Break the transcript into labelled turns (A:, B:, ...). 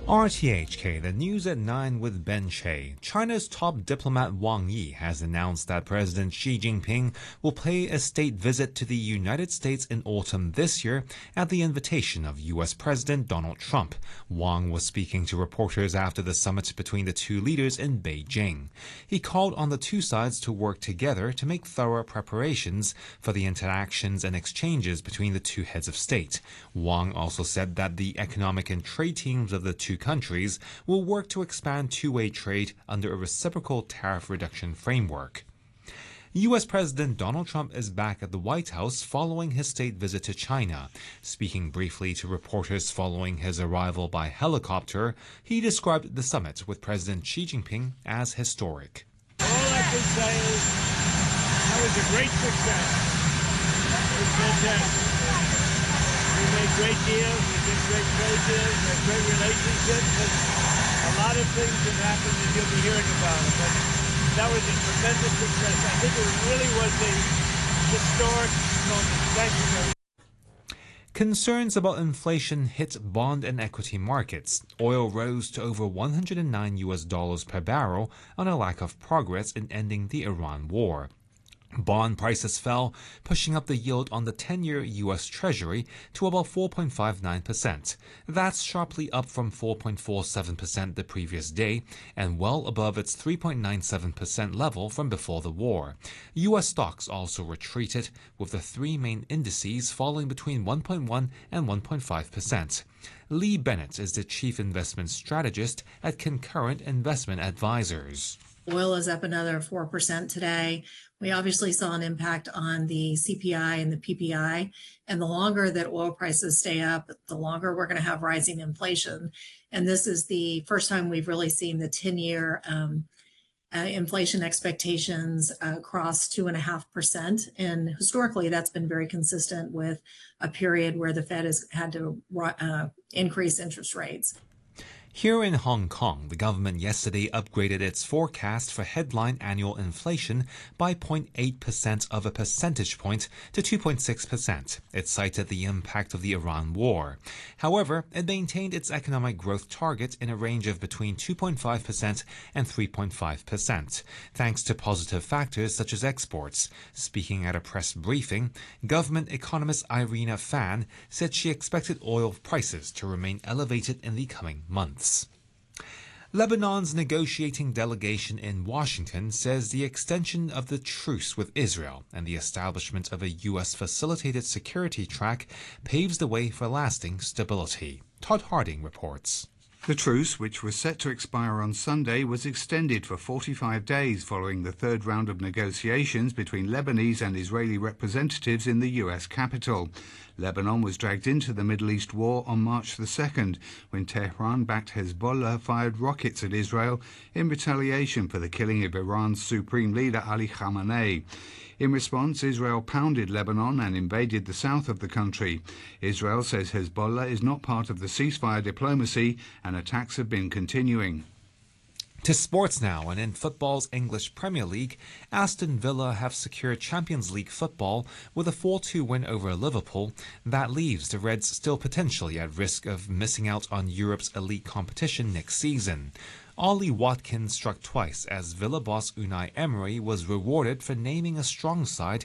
A: RTHK, the news at 9 with Ben Che. China's top diplomat Wang Yi has announced that President Xi Jinping will pay a state visit to the United States in autumn this year at the invitation of U.S. President Donald Trump. Wang was speaking to reporters after the summit between the two leaders in Beijing. He called on the two sides to work together to make thorough preparations for the interactions and exchanges between the two heads of state. Wang also said that the economic and trade teams of the two countries will work to expand two-way trade under a reciprocal tariff reduction framework. U.S. President Donald Trump is back at the White House following his state visit to China. Speaking briefly to reporters following his arrival by helicopter, he described the summit with President Xi Jinping as historic.
B: All I can say is that was a great success. It was fantastic. We made great deals, we did great trade deals, we had great relationships, and a lot of things have happened and you'll be hearing about it. But that was a tremendous success. I think it really was a historic moment. Thank you very much.
A: Concerns about inflation hit bond and equity markets. Oil rose to over $109 per barrel on a lack of progress in ending the Iran war. Bond prices fell, pushing up the yield on the 10-year U.S. Treasury to about 4.59%. That's sharply up from 4.47% the previous day and well above its 3.97% level from before the war. U.S. stocks also retreated, with the three main indices falling between 1.1 and 1.5%. Lee Bennett is the chief investment strategist at Concurrent Investment Advisors.
C: Oil is up another 4% today. We obviously saw an impact on the CPI and the PPI. And the longer that oil prices stay up, the longer we're going to have rising inflation. And this is the first time we've really seen the 10-year inflation expectations cross 2.5%. And historically, that's been very consistent with a period where the Fed has had to increase interest rates.
A: Here in Hong Kong, the government yesterday upgraded its forecast for headline annual inflation by 0.8% of a percentage point to 2.6%. It cited the impact of the Iran war. However, it maintained its economic growth target in a range of between 2.5% and 3.5%, thanks to positive factors such as exports. Speaking at a press briefing, government economist Irina Fan said she expected oil prices to remain elevated in the coming months. Lebanon's negotiating delegation in Washington says the extension of the truce with Israel and the establishment of a U.S. facilitated security track paves the way for lasting stability. Todd Harding reports.
D: The truce, which was set to expire on Sunday, was extended for 45 days following the third round of negotiations between Lebanese and Israeli representatives in the U.S. capital. Lebanon was dragged into the Middle East war on March the 2nd, when Tehran-backed Hezbollah fired rockets at Israel in retaliation for the killing of Iran's supreme leader Ali Khamenei. In response, Israel pounded Lebanon and invaded the south of the country. Israel says Hezbollah is not part of the ceasefire diplomacy and attacks have been continuing.
A: To sports now, and in football's English Premier League, Aston Villa have secured Champions League football with a 4-2 win over Liverpool. That leaves the Reds still potentially at risk of missing out on Europe's elite competition next season. Ollie Watkins struck twice as Villa boss Unai Emery was rewarded for naming a strong side